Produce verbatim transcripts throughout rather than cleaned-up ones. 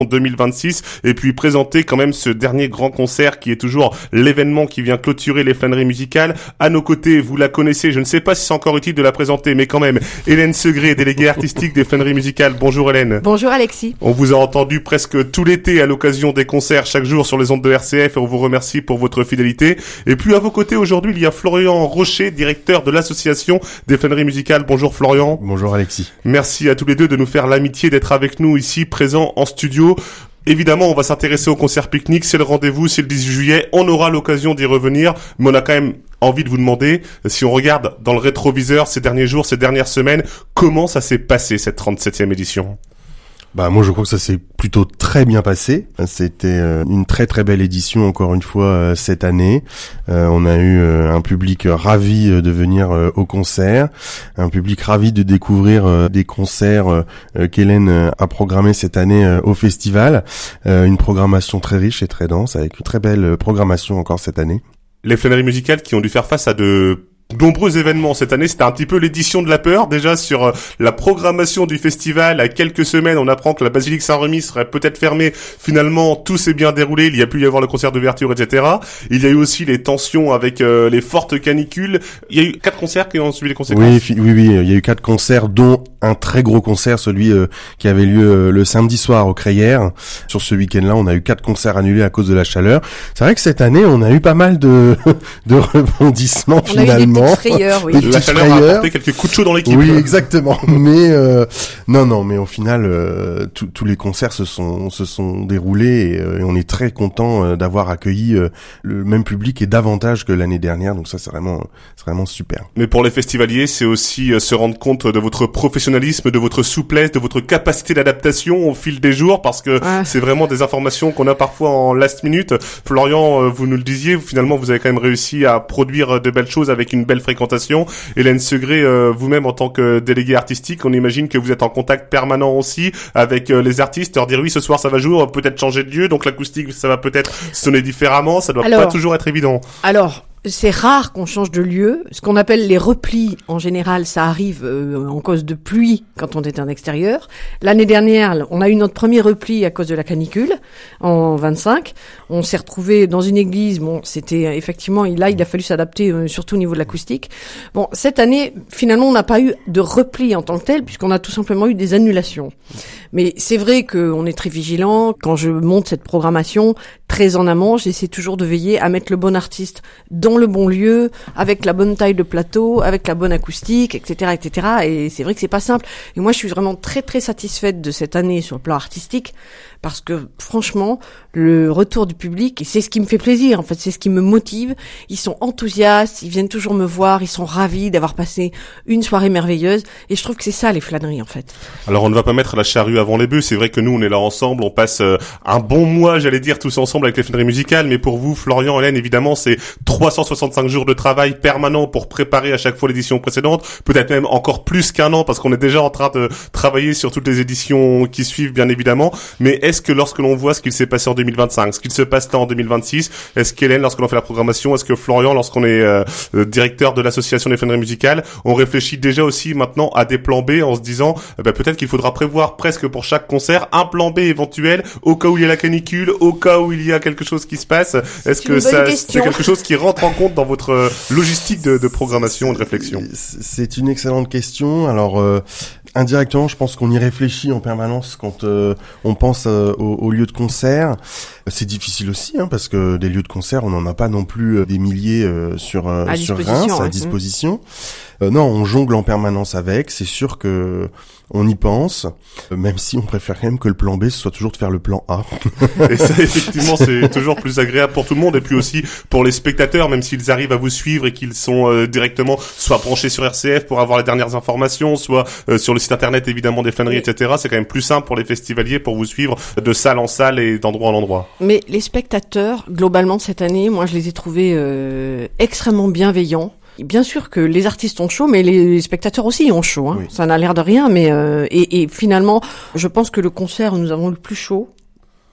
deux mille vingt-six et puis présenter quand même ce dernier grand concert qui est toujours l'événement qui vient clôturer les flâneries musicales. À nos côtés, vous la connaissez, je ne sais pas si c'est encore utile de la présenter, mais quand même, Hélène Segré, déléguée artistique des flâneries musicales. Bonjour Hélène. Bonjour Alexis. On vous a entendu presque tout l'été à l'occasion des concerts chaque jour sur les ondes de R C F et on vous remercie pour votre fidélité. Et puis à vos côtés aujourd'hui, il y a Florian Rocher, directeur de l'association des flâneries musicales. Bonjour Florian. Bonjour Alexis. Merci à tous les deux de nous faire l'amitié d'être avec nous ici présents en studio. Évidemment, on va s'intéresser au concert pique-nique, c'est le rendez-vous, c'est le dix-huit juillet, on aura l'occasion d'y revenir, mais on a quand même envie de vous demander, si on regarde dans le rétroviseur ces derniers jours, ces dernières semaines, comment ça s'est passé cette trente-septième édition ? Bah moi je crois que ça s'est plutôt très bien passé. C'était euh, une très très belle édition encore une fois euh, cette année. Euh, on a eu euh, un public ravi euh, de venir euh, au concert, un public ravi de découvrir euh, des concerts euh, qu'Hélène euh, a programmés cette année euh, au festival. Euh, une programmation très riche et très dense avec une très belle programmation encore cette année. Les flâneries musicales qui ont dû faire face à de nombreux événements cette année, c'était un petit peu l'édition de la peur. Déjà sur euh, la programmation du festival, à quelques semaines, on apprend que la basilique Saint-Remy serait peut-être fermée. Finalement, tout s'est bien déroulé. Il y a pu y avoir le concert d'ouverture, et cetera. Il y a eu aussi les tensions avec euh, les fortes canicules. Il y a eu quatre concerts qui ont suivi les conséquences. Oui, fi- oui, oui. Il y a eu quatre concerts, dont un très gros concert, celui euh, qui avait lieu euh, le samedi soir au Crayères. Sur ce week-end-là, on a eu quatre concerts annulés à cause de la chaleur. C'est vrai que cette année, on a eu pas mal de de rebondissements On finalement. Frayeur, oui. La chaleur a apporté quelques coups de chaud dans l'équipe. Oui, exactement. mais euh, non, non, mais au final, euh, tous les concerts se sont se sont déroulés et, euh, et on est très content euh, d'avoir accueilli euh, le même public et davantage que l'année dernière. Donc ça, c'est vraiment, c'est vraiment super. Mais pour les festivaliers, c'est aussi euh, se rendre compte de votre professionnalisme, de votre souplesse, de votre capacité d'adaptation au fil des jours, parce que ah. c'est vraiment des informations qu'on a parfois en last minute. Florian, euh, vous nous le disiez, finalement, vous avez quand même réussi à produire de belles choses avec une belle fréquentation. Hélène Segré, euh, vous-même en tant que déléguée artistique, on imagine que vous êtes en contact permanent aussi avec euh, les artistes, leur dire oui, ce soir ça va jouer, on va peut-être changer de lieu, donc l'acoustique ça va peut-être sonner différemment, ça doit alors, pas toujours être évident. Alors, c'est rare qu'on change de lieu. Ce qu'on appelle les replis, en général, ça arrive euh, en cause de pluie quand on est en extérieur. L'année dernière, on a eu notre premier repli à cause de la canicule, en vingt-cinq. On s'est retrouvé dans une église. Bon, c'était effectivement, là, il a fallu s'adapter, euh, surtout au niveau de l'acoustique. Bon, cette année, finalement, on n'a pas eu de repli en tant que tel, puisqu'on a tout simplement eu des annulations. Mais c'est vrai qu'on est très vigilant. Quand je monte cette programmation, très en amont, j'essaie toujours de veiller à mettre le bon artiste dans le bon lieu, avec la bonne taille de plateau, avec la bonne acoustique, et cetera, et cetera. Et c'est vrai que c'est pas simple. Et moi, je suis vraiment très, très satisfaite de cette année sur le plan artistique, parce que franchement, le retour du public, et c'est ce qui me fait plaisir, en fait, c'est ce qui me motive. Ils sont enthousiastes, ils viennent toujours me voir, ils sont ravis d'avoir passé une soirée merveilleuse. Et je trouve que c'est ça, les flâneries, en fait. Alors, on ne va pas mettre la charrue avant les bœufs. C'est vrai que nous, on est là ensemble, on passe euh, un bon mois, j'allais dire, tous ensemble avec les flâneries musicales. Mais pour vous, Florian, Hélène, évidemment, c'est trois cent soixante-cinq jours de travail permanent pour préparer à chaque fois l'édition précédente. Peut-être même encore plus qu'un an, parce qu'on est déjà en train de travailler sur toutes les éditions qui suivent, bien évidemment. Mais est-ce que lorsque l'on voit ce qu'il s'est passé en deux mille vingt-cinq, ce qu'il se passe là en deux mille vingt-six, est-ce qu'Hélène, lorsque l'on fait la programmation, est-ce que Florian, lorsqu'on est euh, directeur de l'association des flâneries musicales, on réfléchit déjà aussi maintenant à des plans B en se disant eh ben, peut-être qu'il faudra prévoir presque pour chaque concert un plan B éventuel au cas où il y a la canicule, au cas où il y a quelque chose qui se passe. Est-ce que ça, c'est quelque chose qui rentre en compte dans votre logistique de, de programmation et de réflexion? C'est une excellente question. Alors, euh, indirectement, je pense qu'on y réfléchit en permanence quand euh, on pense euh, au, au lieu de concert. C'est difficile aussi, hein, parce que des lieux de concert, on n'en a pas non plus euh, des milliers euh, sur euh, à sur disposition, Reims à ouais. disposition. Euh, non, on jongle en permanence avec. C'est sûr que on y pense, même si on préfère quand même que le plan B ce soit toujours de faire le plan A. Et ça, effectivement, c'est toujours plus agréable pour tout le monde, et puis aussi pour les spectateurs, même s'ils arrivent à vous suivre et qu'ils sont euh, directement soit branchés sur R C F pour avoir les dernières informations, soit euh, sur le site internet évidemment des flâneries, et cetera. C'est quand même plus simple pour les festivaliers pour vous suivre de salle en salle et d'endroit en endroit. Mais les spectateurs, globalement cette année, moi je les ai trouvés euh, extrêmement bienveillants. Bien sûr que les artistes ont chaud, mais les spectateurs aussi ont chaud. Hein. Oui. Ça n'a l'air de rien, mais euh, et, et finalement, je pense que le concert où nous avons le plus chaud,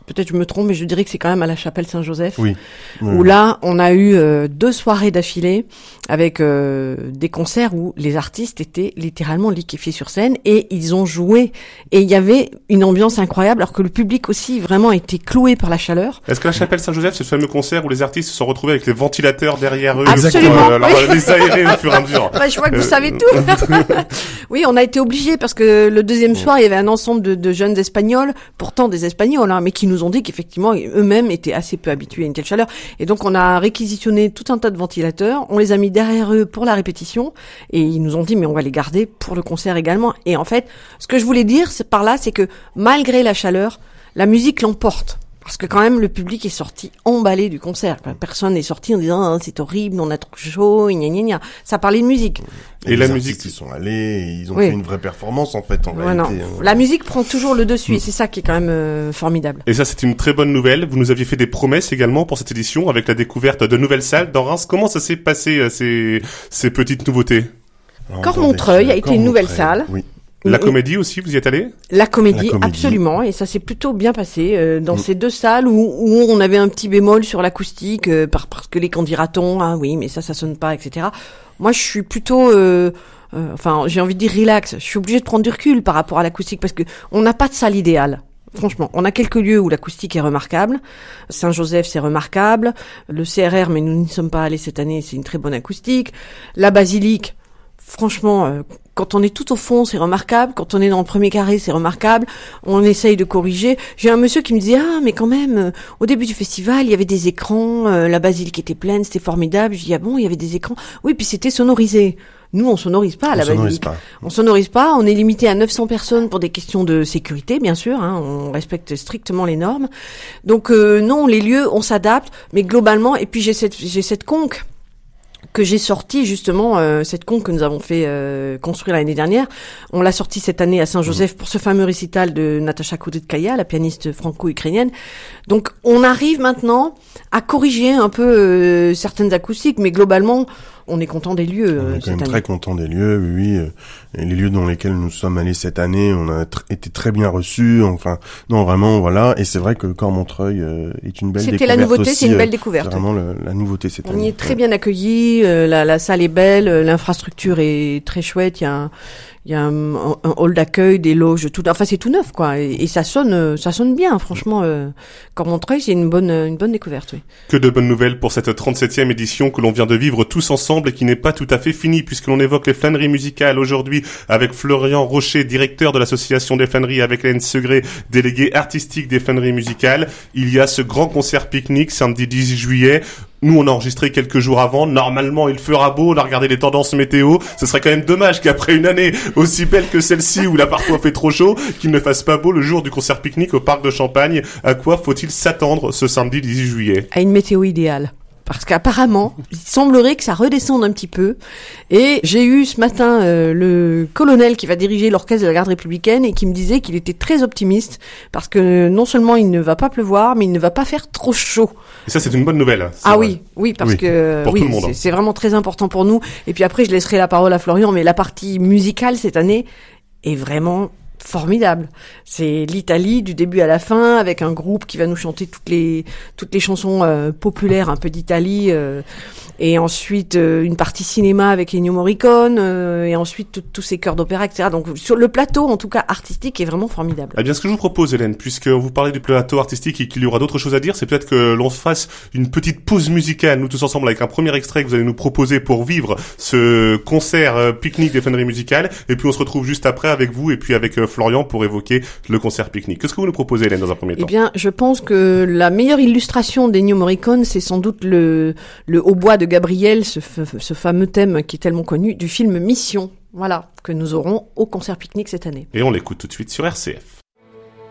peut-être je me trompe, mais je dirais que c'est quand même à la chapelle Saint-Joseph. Oui. oui où oui. là, on a eu euh, deux soirées d'affilée avec euh, des concerts où les artistes étaient littéralement liquéfiés sur scène et ils ont joué. Et il y avait une ambiance incroyable, alors que le public aussi vraiment était cloué par la chaleur. Est-ce que la chapelle Saint-Joseph, c'est ce fameux concert où les artistes se sont retrouvés avec les ventilateurs derrière eux Absolument. pour euh, Oui. alors, les aérer au fur et à mesure? Ouais, je vois que vous Euh, savez tout. Oui, on a été obligés parce que le deuxième soir, il y avait un ensemble de, de jeunes Espagnols, pourtant des Espagnols, hein, mais qui nous ont dit qu'effectivement, eux-mêmes étaient assez peu habitués à une telle chaleur. Et donc, on a réquisitionné tout un tas de ventilateurs, on les a mis derrière eux pour la répétition, et ils nous ont dit, mais on va les garder pour le concert également. Et en fait, ce que je voulais dire c'est par là, c'est que malgré la chaleur, la musique l'emporte. Parce que quand même, le public est sorti emballé du concert. Personne n'est sorti en disant ah, c'est horrible, on a trop chaud, gna gna gna. Ça parlait de musique. Et, Et la la musique, musique, ils sont allés, et ils ont Oui. fait une vraie performance en fait. En Ouais, réalité, non. hein. La musique prend toujours le dessus, et c'est ça qui est quand même euh, formidable. Et ça, c'est une très bonne nouvelle. Vous nous aviez fait des promesses également pour cette édition avec la découverte de nouvelles salles dans Reims. Comment ça s'est passé, euh, ces, ces petites nouveautés? Alors, Cormontreuil attendez, a été une nouvelle Cormontreuil, salle. Oui. La Mm, comédie aussi, vous y êtes allé? La comédie, La comédie. absolument, et ça s'est plutôt bien passé euh, dans Mm. ces deux salles où, où on avait un petit bémol sur l'acoustique, euh, par, parce que les qu'en dira-t-on, ah oui, mais ça, ça sonne pas, et cetera. Moi, je suis plutôt, euh, euh, enfin, j'ai envie de dire relax. Je suis obligée de prendre du recul par rapport à l'acoustique parce que on n'a pas de salle idéale. Franchement, on a quelques lieux où l'acoustique est remarquable. Saint-Joseph, c'est remarquable. Le C R R, mais nous n'y sommes pas allés cette année, c'est une très bonne acoustique. La basilique, franchement, euh, quand on est tout au fond, c'est remarquable. Quand on est dans le premier carré, c'est remarquable. On essaye de corriger. J'ai un monsieur qui me disait, ah, mais quand même, euh, au début du festival, il y avait des écrans, euh, la basilique était pleine, c'était formidable. Je dis, ah bon, il y avait des écrans. Oui, puis c'était sonorisé. Nous, on sonorise pas à la On sonorise basilique. pas. On sonorise pas. On est limité à neuf cents personnes pour des questions de sécurité, bien sûr. Hein, on respecte strictement les normes. Donc euh, non, les lieux, on s'adapte. Mais globalement, et puis j'ai cette, j'ai cette conque que j'ai sorti justement, euh, cette conque que nous avons fait euh, construire l'année dernière. On l'a sortie cette année à Saint-Joseph pour ce fameux récital de Natasha Koudetkaya, la pianiste franco-ukrainienne. Donc on arrive maintenant à corriger un peu euh, certaines acoustiques, mais globalement, on est content des lieux On euh, est quand cette même année. très content des lieux, oui, oui. euh, et les lieux dans lesquels nous sommes allés cette année, on a tr- été très bien reçus. Enfin, non, vraiment, voilà. Et c'est vrai que Cormontreuil euh, est une belle découverte. C'était la nouveauté, aussi, c'est une belle euh, découverte. C'est vraiment le- la nouveauté cette On année. y est très bien accueillis, euh, la, la salle est belle, euh, l'infrastructure est très chouette, il y a un, il y a un, un hall d'accueil, des loges, tout, enfin c'est tout neuf quoi, et, et ça sonne, euh, ça sonne bien, franchement. Euh, Cormontreuil, c'est une bonne, une bonne découverte, oui. Que de bonnes nouvelles pour cette trente-septième édition que l'on vient de vivre tous ensemble et qui n'est pas tout à fait finie puisque l'on évoque les flâneries musicales aujourd'hui avec Florian Rocher, directeur de l'association des flâneries, avec Hélène Segré, déléguée artistique des flâneries musicales. Il y a ce grand concert pique-nique samedi dix juillet. Nous, on a enregistré quelques jours avant. Normalement, il fera beau. On a regardé les tendances météo. Ce serait quand même dommage qu'après une année aussi belle que celle-ci, où là parfois fait trop chaud, qu'il ne fasse pas beau le jour du concert pique-nique au parc de Champagne. À quoi faut-il s'attendre ce samedi dix juillet? À une météo idéale. Parce qu'apparemment, il semblerait que ça redescende un petit peu. Et j'ai eu ce matin euh, le colonel qui va diriger l'orchestre de la garde républicaine et qui me disait qu'il était très optimiste parce que non seulement il ne va pas pleuvoir, mais il ne va pas faire trop chaud. Et ça, c'est une bonne nouvelle. C'est Ah vrai. oui, oui, parce Oui, que pour oui, tout le monde, c'est, hein. c'est vraiment très important pour nous. Et puis après, je laisserai la parole à Florian, mais la partie musicale cette année est vraiment formidable. C'est l'Italie du début à la fin avec un groupe qui va nous chanter toutes les toutes les chansons euh, populaires un peu d'Italie euh, et ensuite euh, une partie cinéma avec Ennio Morricone euh, et ensuite tout- tous ces chœurs d'opéra, et cetera. Donc sur le plateau, en tout cas artistique, est vraiment formidable. Eh bien, ce que je vous propose, Hélène, puisque vous parlez du plateau artistique et qu'il y aura d'autres choses à dire, c'est peut-être que l'on fasse une petite pause musicale, nous tous ensemble, avec un premier extrait que vous allez nous proposer pour vivre ce concert euh, pique-nique des flâneries musicales, et puis on se retrouve juste après avec vous et puis avec euh, Florian pour évoquer le concert pique-nique. Qu'est-ce que vous nous proposez, Hélène, dans un premier Eh temps? bien, je pense que la meilleure illustration d'Ennio Morricone, c'est sans doute le, le hautbois de Gabriel, ce, f- ce fameux thème qui est tellement connu du film Mission. Voilà, que nous aurons au concert pique-nique cette année. Et on l'écoute tout de suite sur R C F.